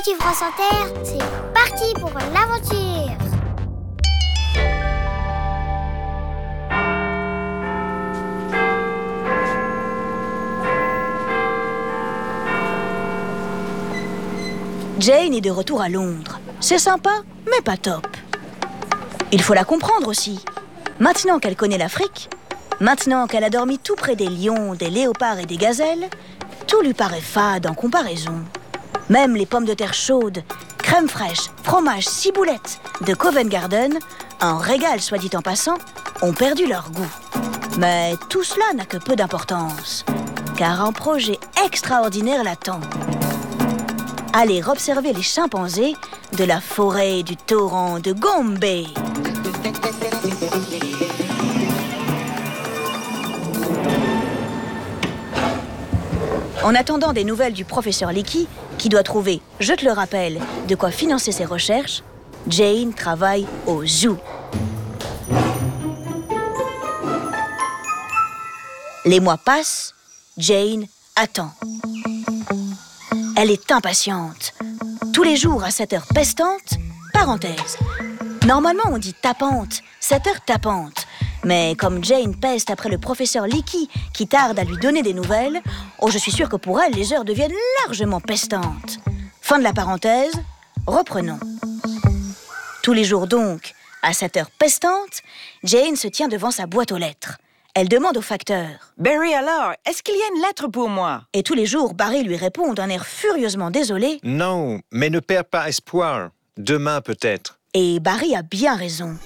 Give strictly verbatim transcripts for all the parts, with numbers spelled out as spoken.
Radio France Inter, c'est parti pour l'aventure. Jane est de retour à Londres. C'est sympa, mais pas top. Il faut la comprendre aussi. Maintenant qu'elle connaît l'Afrique, maintenant qu'elle a dormi tout près des lions, des léopards et des gazelles, tout lui paraît fade en comparaison. Même les pommes de terre chaudes, crème fraîche, fromage, ciboulette de Covent Garden, un régal soit dit en passant, ont perdu leur goût. Mais tout cela n'a que peu d'importance, car un projet extraordinaire l'attend. Aller observer les chimpanzés de la forêt du torrent de Gombe. En attendant des nouvelles du professeur Leakey, qui doit trouver, je te le rappelle, de quoi financer ses recherches, Jane travaille au zoo. Les mois passent, Jane attend. Elle est impatiente. Tous les jours à cette heure pestante, parenthèse. Normalement, on dit tapante, cette heure tapante. Mais comme Jane peste après le professeur Leakey qui tarde à lui donner des nouvelles, oh, je suis sûre que pour elle, les heures deviennent largement pestantes. Fin de la parenthèse, reprenons. Tous les jours donc, à cette heure pestante, Jane se tient devant sa boîte aux lettres. Elle demande au facteur. « Barry, alors, est-ce qu'il y a une lettre pour moi ?» Et tous les jours, Barry lui répond d'un air furieusement désolé. « Non, mais ne perds pas espoir. Demain peut-être. » Et Barry a bien raison.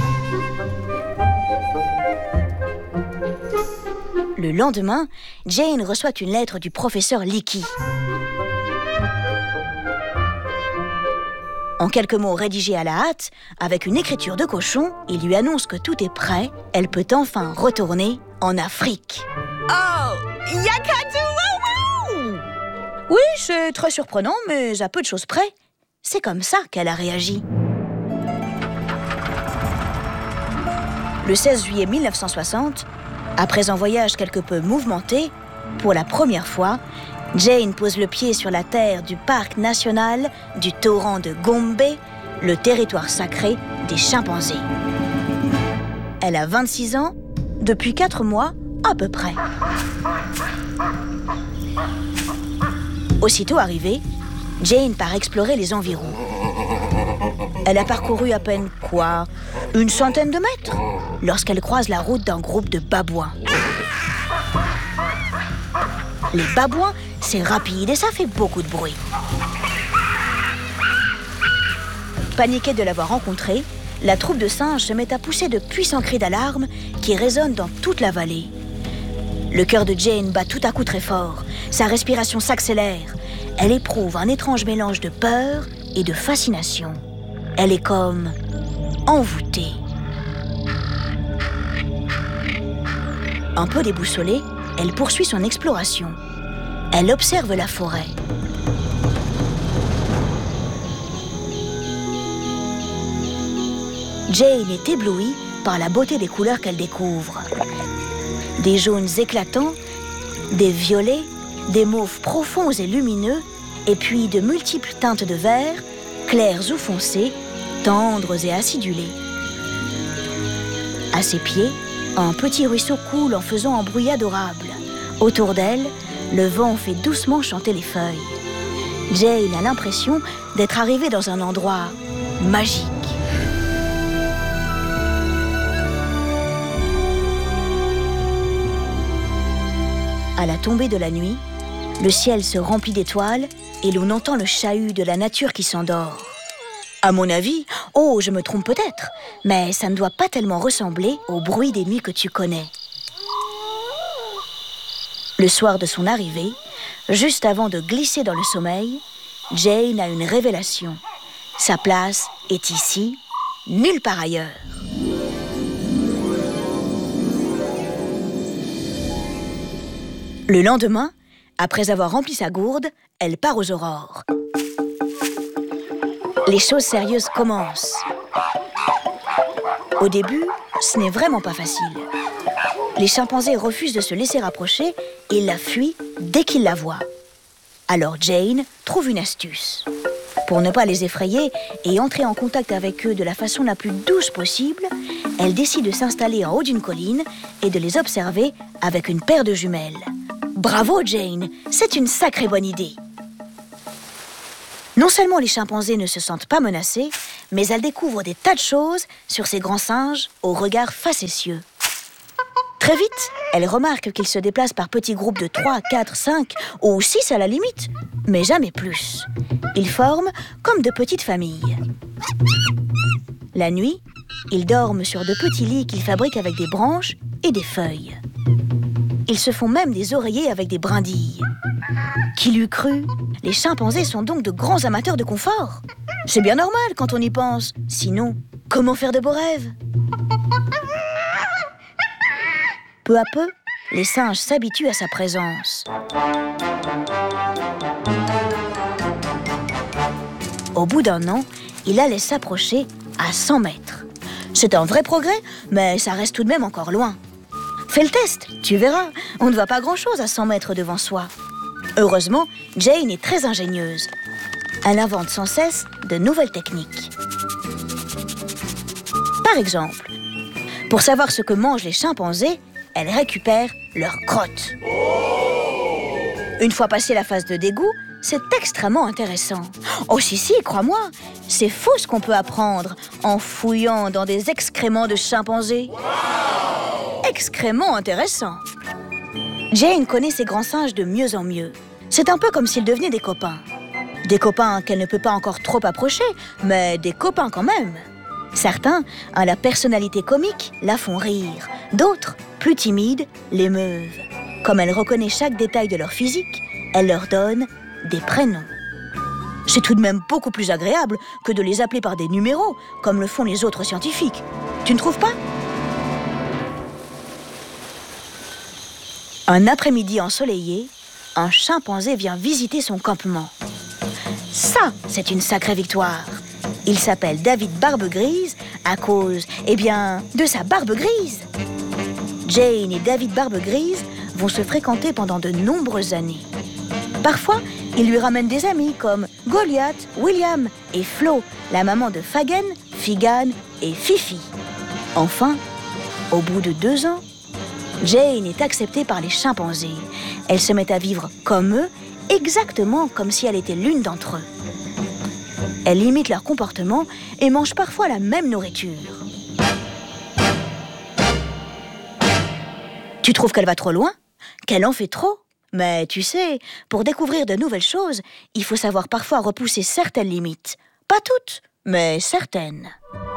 Le lendemain, Jane reçoit une lettre du professeur Leakey. En quelques mots rédigés à la hâte, avec une écriture de cochon, il lui annonce que tout est prêt. Elle peut enfin retourner en Afrique. Oh, yakatu, wouhou! Oui, c'est très surprenant, mais à peu de choses près. C'est comme ça qu'elle a réagi. Le seize juillet mille neuf cent soixante, après un voyage quelque peu mouvementé, pour la première fois, Jane pose le pied sur la terre du parc national du torrent de Gombe, le territoire sacré des chimpanzés. Elle a vingt-six ans, depuis quatre mois à peu près. Aussitôt arrivée, Jane part explorer les environs. Elle a parcouru à peine, quoi, une centaine de mètres, lorsqu'elle croise la route d'un groupe de babouins. Les babouins, c'est rapide et ça fait beaucoup de bruit. Paniquée de l'avoir rencontré, la troupe de singes se met à pousser de puissants cris d'alarme qui résonnent dans toute la vallée. Le cœur de Jane bat tout à coup très fort. Sa respiration s'accélère. Elle éprouve un étrange mélange de peur et de fascination. Elle est comme envoûtée. Un peu déboussolée, elle poursuit son exploration. Elle observe la forêt. Jane est éblouie par la beauté des couleurs qu'elle découvre. Des jaunes éclatants, des violets, des mauves profonds et lumineux, et puis de multiples teintes de vert, clairs ou foncés, tendres et acidulés. À ses pieds, un petit ruisseau coule en faisant un bruit adorable. Autour d'elle, le vent fait doucement chanter les feuilles. Jane a l'impression d'être arrivée dans un endroit magique. À la tombée de la nuit, le ciel se remplit d'étoiles et l'on entend le chahut de la nature qui s'endort. À mon avis, oh, je me trompe peut-être, mais ça ne doit pas tellement ressembler au bruit des nuits que tu connais. Le soir de son arrivée, juste avant de glisser dans le sommeil, Jane a une révélation. Sa place est ici, nulle part ailleurs. Le lendemain, après avoir rempli sa gourde, elle part aux aurores. Les choses sérieuses commencent. Au début, ce n'est vraiment pas facile. Les chimpanzés refusent de se laisser approcher et la fuient dès qu'ils la voient. Alors Jane trouve une astuce. Pour ne pas les effrayer et entrer en contact avec eux de la façon la plus douce possible, elle décide de s'installer en haut d'une colline et de les observer avec une paire de jumelles. Bravo Jane, c'est une sacrée bonne idée. Non seulement les chimpanzés ne se sentent pas menacés, mais elles découvrent des tas de choses sur ces grands singes au regard facétieux. Très vite, elles remarquent qu'ils se déplacent par petits groupes de trois, quatre, cinq ou six à la limite, mais jamais plus. Ils forment comme de petites familles. La nuit, ils dorment sur de petits lits qu'ils fabriquent avec des branches et des feuilles. Ils se font même des oreillers avec des brindilles. Qui l'eût cru? Les chimpanzés sont donc de grands amateurs de confort. C'est bien normal quand on y pense. Sinon, comment faire de beaux rêves? Peu à peu, les singes s'habituent à sa présence. Au bout d'un an, il allait s'approcher à cent mètres. C'est un vrai progrès, mais ça reste tout de même encore loin. Fais le test, tu verras, on ne voit pas grand-chose à cent mètres devant soi. Heureusement, Jane est très ingénieuse. Elle invente sans cesse de nouvelles techniques. Par exemple, pour savoir ce que mangent les chimpanzés, elle récupère leurs crottes. Une fois passée la phase de dégoût, c'est extrêmement intéressant. Oh si si, crois-moi, c'est fou ce qu'on peut apprendre en fouillant dans des excréments de chimpanzés. Excréments intéressants. Jane connaît ces grands singes de mieux en mieux. C'est un peu comme s'ils devenaient des copains. Des copains qu'elle ne peut pas encore trop approcher, mais des copains quand même. Certains, à la personnalité comique, la font rire. D'autres, plus timides, l'émeuvent. Comme elle reconnaît chaque détail de leur physique, elle leur donne des prénoms. C'est tout de même beaucoup plus agréable que de les appeler par des numéros, comme le font les autres scientifiques. Tu ne trouves pas? Un après-midi ensoleillé, un chimpanzé vient visiter son campement. Ça, c'est une sacrée victoire. Il s'appelle David Barbe Grise à cause, eh bien, de sa barbe grise. Jane et David Barbe Grise vont se fréquenter pendant de nombreuses années. Parfois, il lui ramène des amis comme Goliath, William et Flo, la maman de Fagen, Figan et Fifi. Enfin, au bout de deux ans, Jane est acceptée par les chimpanzés. Elle se met à vivre comme eux, exactement comme si elle était l'une d'entre eux. Elle imite leur comportement et mange parfois la même nourriture. Tu trouves qu'elle va trop loin? Qu'elle en fait trop? Mais tu sais, pour découvrir de nouvelles choses, il faut savoir parfois repousser certaines limites. Pas toutes, mais certaines.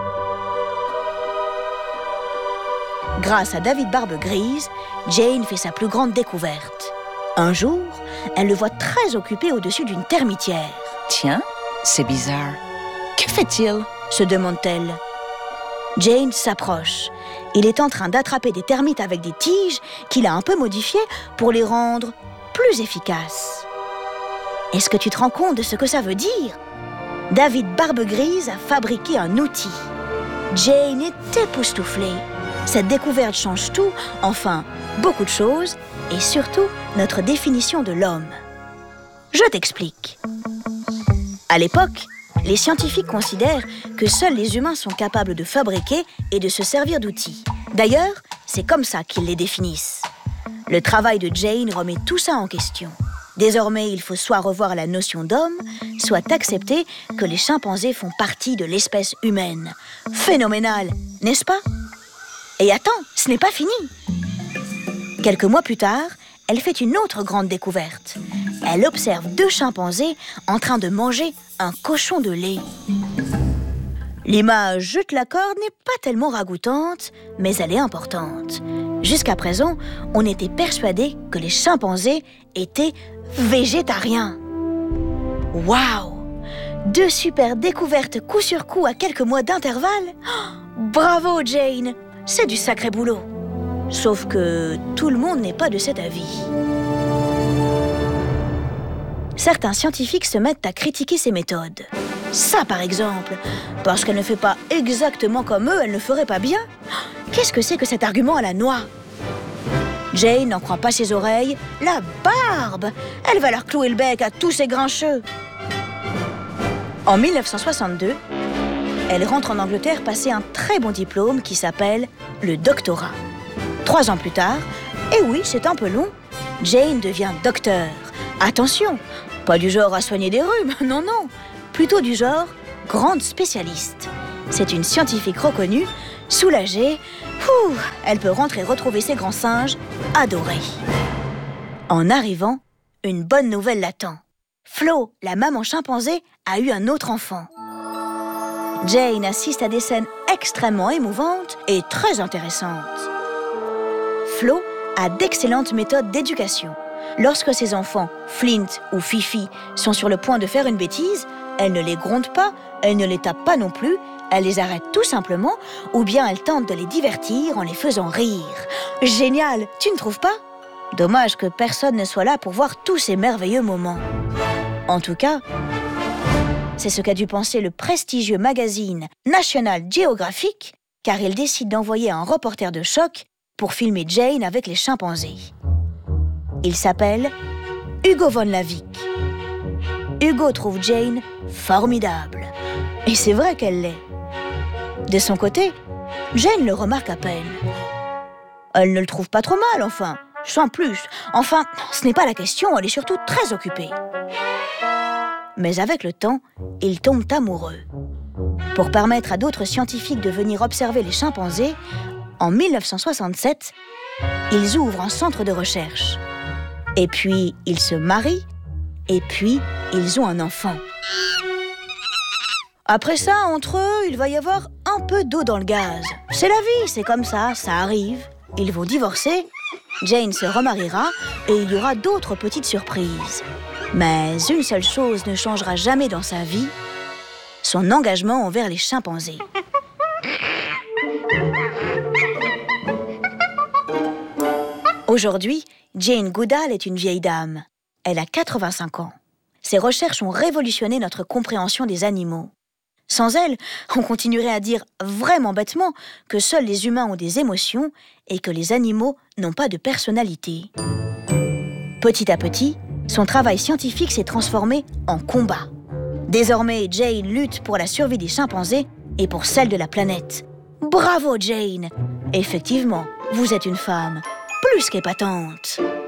Grâce à David Barbe Grise, Jane fait sa plus grande découverte. Un jour, elle le voit très occupé au-dessus d'une termitière. Tiens, c'est bizarre. Que fait-il? Se demande-t-elle. Jane s'approche. Il est en train d'attraper des termites avec des tiges qu'il a un peu modifiées pour les rendre plus efficaces. Est-ce que tu te rends compte de ce que ça veut dire? David Barbe Grise a fabriqué un outil. Jane est époustouflée. Cette découverte change tout, enfin, beaucoup de choses, et surtout notre définition de l'homme. Je t'explique. À l'époque, les scientifiques considèrent que seuls les humains sont capables de fabriquer et de se servir d'outils. D'ailleurs, c'est comme ça qu'ils les définissent. Le travail de Jane remet tout ça en question. Désormais, il faut soit revoir la notion d'homme, soit accepter que les chimpanzés font partie de l'espèce humaine. Phénoménal, n'est-ce pas? Et attends, ce n'est pas fini. Quelques mois plus tard, elle fait une autre grande découverte. Elle observe deux chimpanzés en train de manger un cochon de lait. L'image, je te l'accorde, n'est pas tellement ragoûtante, mais elle est importante. Jusqu'à présent, on était persuadé que les chimpanzés étaient végétariens. Waouh! Deux super découvertes coup sur coup à quelques mois d'intervalle. Oh, bravo, Jane! C'est du sacré boulot. Sauf que tout le monde n'est pas de cet avis. Certains scientifiques se mettent à critiquer ses méthodes. Ça, par exemple, parce qu'elle ne fait pas exactement comme eux, elle ne ferait pas bien. Qu'est-ce que c'est que cet argument à la noix? Jane n'en croit pas ses oreilles. La barbe! Elle va leur clouer le bec à tous ces grincheux. En mille neuf cent soixante-deux, elle rentre en Angleterre passer un très bon diplôme qui s'appelle le doctorat. Trois ans plus tard, et oui, c'est un peu long, Jane devient docteur. Attention, pas du genre à soigner des rhumes, non, non, plutôt du genre grande spécialiste. C'est une scientifique reconnue, soulagée, ouh, elle peut rentrer retrouver ses grands singes adorés. En arrivant, une bonne nouvelle l'attend. Flo, la maman chimpanzé, a eu un autre enfant. Jane assiste à des scènes extrêmement émouvantes et très intéressantes. Flo a d'excellentes méthodes d'éducation. Lorsque ses enfants, Flint ou Fifi, sont sur le point de faire une bêtise, elle ne les gronde pas, elle ne les tape pas non plus, elle les arrête tout simplement, ou bien elle tente de les divertir en les faisant rire. Génial, tu ne trouves pas ? Dommage que personne ne soit là pour voir tous ces merveilleux moments. En tout cas, c'est ce qu'a dû penser le prestigieux magazine National Geographic, car il décide d'envoyer un reporter de choc pour filmer Jane avec les chimpanzés. Il s'appelle Hugo von Lavick. Hugo trouve Jane formidable. Et c'est vrai qu'elle l'est. De son côté, Jane le remarque à peine. Elle ne le trouve pas trop mal, enfin. Sans plus. Enfin, ce n'est pas la question, elle est surtout très occupée. Mais avec le temps, ils tombent amoureux. Pour permettre à d'autres scientifiques de venir observer les chimpanzés, en mille neuf cent soixante-sept, ils ouvrent un centre de recherche. Et puis, ils se marient, et puis, ils ont un enfant. Après ça, entre eux, il va y avoir un peu d'eau dans le gaz. C'est la vie, c'est comme ça, ça arrive. Ils vont divorcer, Jane se remariera, et il y aura d'autres petites surprises. Mais une seule chose ne changera jamais dans sa vie, son engagement envers les chimpanzés. Aujourd'hui, Jane Goodall est une vieille dame. Elle a quatre-vingt-cinq ans. Ses recherches ont révolutionné notre compréhension des animaux. Sans elle, on continuerait à dire vraiment bêtement que seuls les humains ont des émotions et que les animaux n'ont pas de personnalité. Petit à petit, son travail scientifique s'est transformé en combat. Désormais, Jane lutte pour la survie des chimpanzés et pour celle de la planète. Bravo, Jane! Effectivement, vous êtes une femme plus qu'épatante.